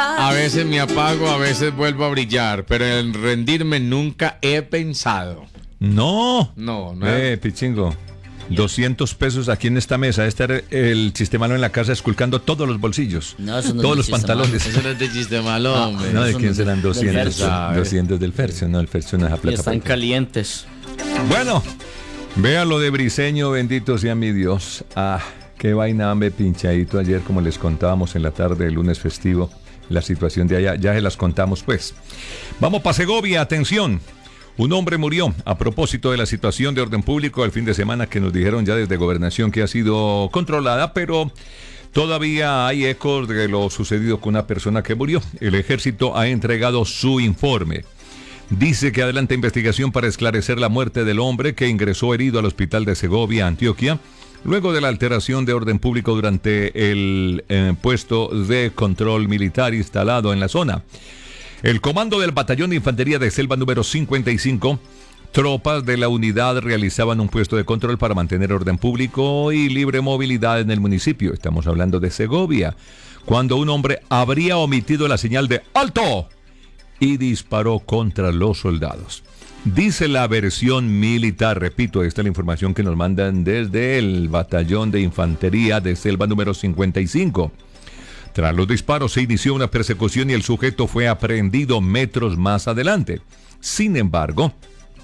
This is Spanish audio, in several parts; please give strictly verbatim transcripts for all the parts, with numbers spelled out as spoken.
A veces me apago, a veces vuelvo a brillar, pero en rendirme nunca he pensado. No. No, no. Eh, Pichingo. doscientos pesos aquí en esta mesa. Este era el chiste malo en la casa esculcando todos los bolsillos. No, eso no todos es los pantalones. Eso no es de chiste malo, Ah, hombre. No, ¿de Eso quién no- serán del doscientos? Fercio. doscientos del Fercio, no, el Fercio no es a Y plata. están plata. calientes. Bueno, vea lo de Briseño, bendito sea mi Dios. Ah, qué vaina, hambre pinchadito ayer, como les contábamos en la tarde del lunes festivo. La situación de allá, ya se las contamos pues. Vamos para Segovia, atención. Un hombre murió a propósito de la situación de orden público el fin de semana que nos dijeron ya desde Gobernación que ha sido controlada, pero todavía hay ecos de lo sucedido con una persona que murió. El ejército ha entregado su informe. Dice que adelanta investigación para esclarecer la muerte del hombre que ingresó herido al hospital de Segovia, Antioquia, luego de la alteración de orden público durante el eh, puesto de control militar instalado en la zona. El comando del batallón de infantería de selva número cincuenta y cinco, tropas de la unidad realizaban un puesto de control para mantener orden público y libre movilidad en el municipio. Estamos hablando de Segovia, cuando un hombre habría omitido la señal de ¡alto! Y disparó contra los soldados. Dice la versión militar, repito, esta es la información que nos mandan desde el batallón de infantería de selva número cincuenta y cinco. Tras los disparos se inició una persecución y el sujeto fue aprehendido metros más adelante. Sin embargo,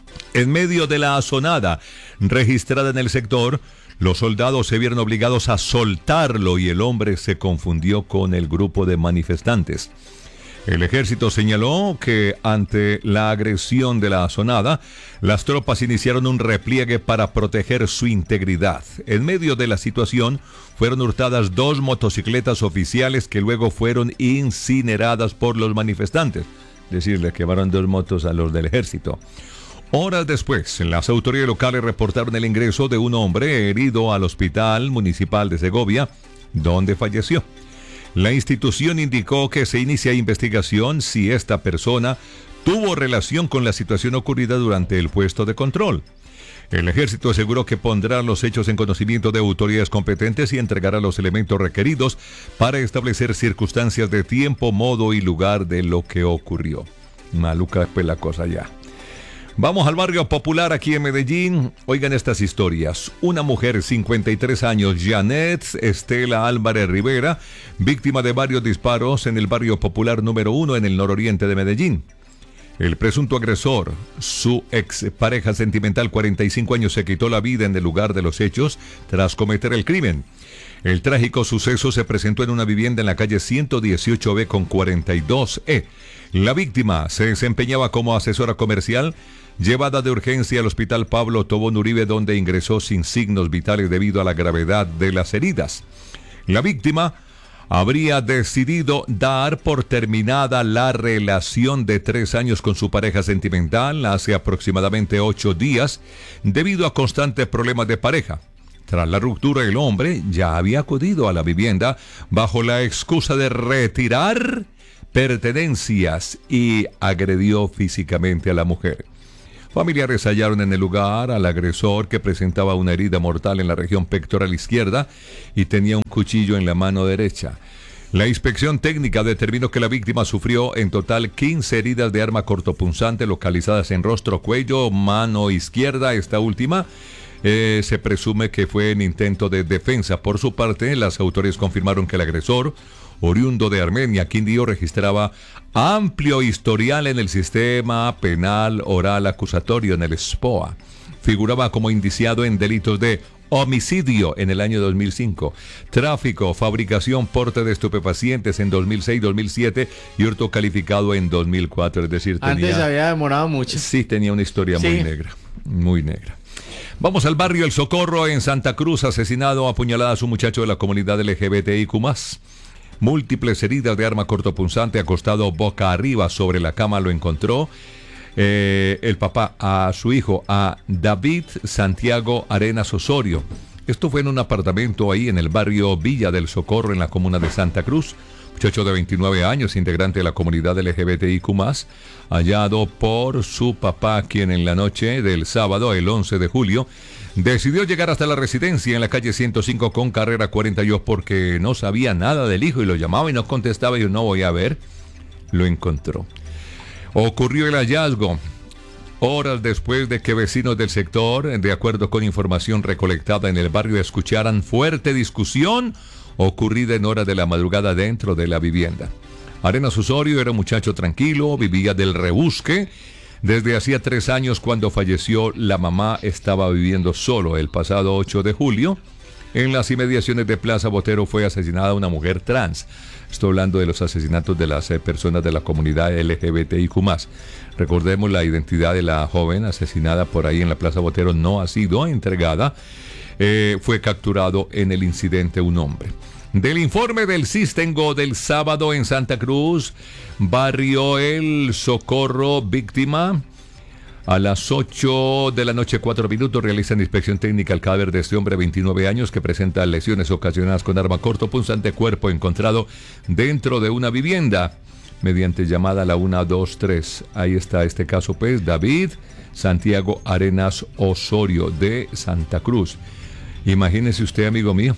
en medio de la azonada registrada en el sector, los soldados se vieron obligados a soltarlo y el hombre se confundió con el grupo de manifestantes. El ejército señaló que ante la agresión de la azonada, las tropas iniciaron un repliegue para proteger su integridad. En medio de la situación, fueron hurtadas dos motocicletas oficiales que luego fueron incineradas por los manifestantes. Es decir, le quemaron dos motos a los del ejército. Horas después, las autoridades locales reportaron el ingreso de un hombre herido al hospital municipal de Segovia, donde falleció. La institución indicó que se inicia investigación si esta persona tuvo relación con la situación ocurrida durante el puesto de control. El ejército aseguró que pondrá los hechos en conocimiento de autoridades competentes y entregará los elementos requeridos para establecer circunstancias de tiempo, modo y lugar de lo que ocurrió. Maluca después la cosa ya. Vamos al barrio popular aquí en Medellín. Oigan estas historias. Una mujer, cincuenta y tres años, Janet Estela Álvarez Rivera, víctima de varios disparos en el barrio popular número uno en el nororiente de Medellín. El presunto agresor, su ex pareja sentimental, cuarenta y cinco años, se quitó la vida en el lugar de los hechos tras cometer el crimen. El trágico suceso se presentó en una vivienda en la calle ciento dieciocho B con cuarenta y dos E. La víctima se desempeñaba como asesora comercial, llevada de urgencia al hospital Pablo Tobón Uribe, donde ingresó sin signos vitales debido a la gravedad de las heridas. La víctima habría decidido dar por terminada la relación de tres años con su pareja sentimental hace aproximadamente ocho días, debido a constantes problemas de pareja. Tras la ruptura, el hombre ya había acudido a la vivienda bajo la excusa de retirar pertenencias y agredió físicamente a la mujer. Familiares hallaron en el lugar al agresor, que presentaba una herida mortal en la región pectoral izquierda y tenía un cuchillo en la mano derecha. La inspección técnica determinó que la víctima sufrió en total quince heridas de arma cortopunzante localizadas en rostro, cuello, mano izquierda. Esta última eh, se presume que fue en intento de defensa. Por su parte, las autoridades confirmaron que el agresor, oriundo de Armenia, Quindío, registraba amplio historial en el sistema penal oral acusatorio, en el S P O A. Figuraba como indiciado en delitos de homicidio en el año dos mil cinco, tráfico, fabricación, porte de estupefacientes en dos mil seis, dos mil siete y hurto calificado en dos mil cuatro. Es decir, tenía, Antes había demorado mucho. Sí, tenía una historia sí. muy negra, muy negra. Vamos al barrio El Socorro en Santa Cruz. Asesinado a puñaladas un muchacho de la comunidad L G B T I Q más. Múltiples heridas de arma cortopunzante, acostado boca arriba sobre la cama, lo encontró eh, el papá a su hijo, a David Santiago Arenas Osorio. Esto fue en un apartamento ahí en el barrio Villa del Socorro, en la comuna de Santa Cruz. Muchacho de veintinueve años, integrante de la comunidad L G B T I Q más, hallado por su papá, quien en la noche del sábado, el once de julio, Decidió llegar hasta la residencia en la calle ciento cinco con carrera cuarenta y dos porque no sabía nada del hijo y lo llamaba y no contestaba y yo no voy a ver. Lo encontró. Ocurrió el hallazgo horas después de que vecinos del sector, de acuerdo con información recolectada en el barrio, escucharan fuerte discusión ocurrida en horas de la madrugada dentro de la vivienda. Arenas Osorio era un muchacho tranquilo, vivía del rebusque. Desde hacía tres años, cuando falleció la mamá, estaba viviendo solo. El pasado ocho de julio, en las inmediaciones de Plaza Botero, fue asesinada una mujer trans. Estoy hablando de los asesinatos de las eh, personas de la comunidad L G B T I Q más. Recordemos, la identidad de la joven asesinada por ahí en la Plaza Botero no ha sido entregada. Eh, fue capturado en el incidente un hombre. Del informe del C I S tengo del sábado en Santa Cruz, barrio El Socorro, víctima. A las ocho de la noche, cuatro minutos, realizan inspección técnica al cadáver de este hombre de veintinueve años que presenta lesiones ocasionadas con arma corto punzante, cuerpo encontrado dentro de una vivienda. Mediante llamada a la uno dos tres. Ahí está este caso, pues, David Santiago Arenas Osorio de Santa Cruz. Imagínese usted, amigo mío.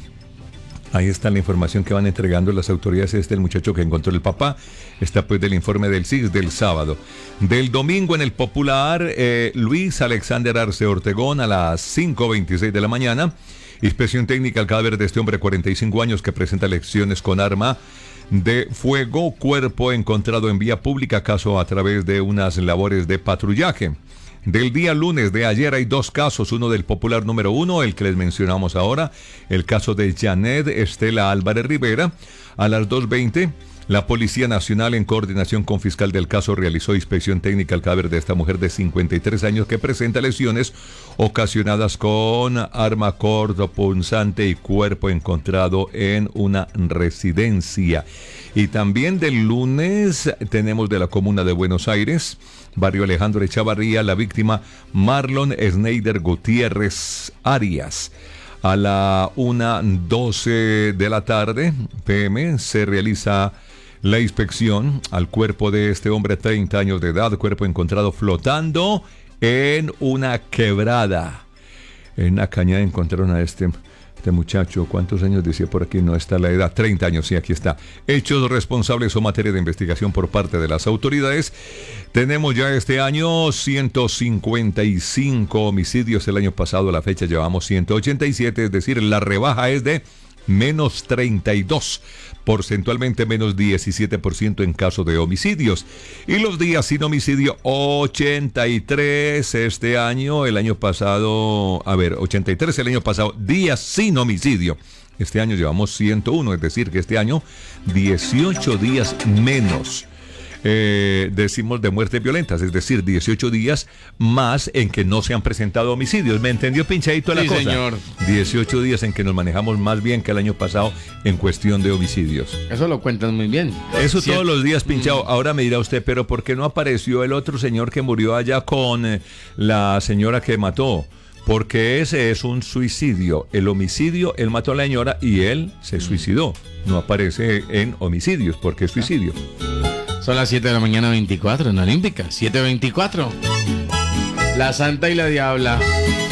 Ahí está la información que van entregando las autoridades. Este es el muchacho que encontró el papá. Está pues del informe del C I S del sábado. Del domingo en el Popular, eh, Luis Alexander Arce Ortegón a las cinco veintiséis de la mañana. Inspección técnica al cadáver de este hombre de cuarenta y cinco años que presenta lesiones con arma de fuego. Cuerpo encontrado en vía pública, caso a través de unas labores de patrullaje. Del día lunes de ayer hay dos casos, uno del Popular número uno, el que les mencionamos ahora, el caso de Janet Estela Álvarez Rivera. A las dos veinte, la Policía Nacional, en coordinación con fiscal del caso, realizó inspección técnica al cadáver de esta mujer de cincuenta y tres años que presenta lesiones ocasionadas con arma cortopunzante y cuerpo encontrado en una residencia. Y también del lunes tenemos de la comuna de Buenos Aires, barrio Alejandro Echavarría, la víctima Marlon Schneider Gutiérrez Arias. A la una doce de la tarde, P M, se realiza la inspección al cuerpo de este hombre de treinta años de edad, cuerpo encontrado flotando en una quebrada. En una cañada encontraron a este... Este muchacho, ¿cuántos años decía por aquí? No está la edad, treinta años, sí, aquí está. Hechos responsables o materia de investigación por parte de las autoridades. Tenemos ya este año ciento cincuenta y cinco homicidios. El año pasado a la fecha llevamos ciento ochenta y siete, es decir, la rebaja es de menos treinta y dos, porcentualmente menos diecisiete por ciento en caso de homicidios. Y los días sin homicidio, ochenta y tres este año, el año pasado, a ver, ochenta y tres el año pasado, días sin homicidio. Este año llevamos ciento uno, es decir, que este año dieciocho días menos. Eh, decimos de muertes violentas, es decir, dieciocho días más en que no se han presentado homicidios. ¿Me entendió, pinchadito, la sí, cosa? Señor. dieciocho días en que nos manejamos más bien que el año pasado en cuestión de homicidios. Eso lo cuentan muy bien. Eso Cierto. todos los días, pinchado. Ahora me dirá usted, pero ¿por qué no apareció el otro señor que murió allá con eh, la señora que mató? Porque ese es un suicidio. El homicidio, él mató a la señora y él se suicidó. No aparece en homicidios porque es suicidio. Son las siete de la mañana, veinticuatro en Olímpica. siete veinticuatro. La Santa y la Diabla.